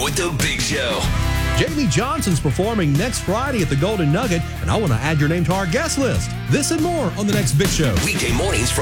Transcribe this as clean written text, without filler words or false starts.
with the Big Show. Jamie Johnson's performing next Friday at the Golden Nugget, and I want to add your name to our guest list. This and more on the next Big Show. Weekday mornings from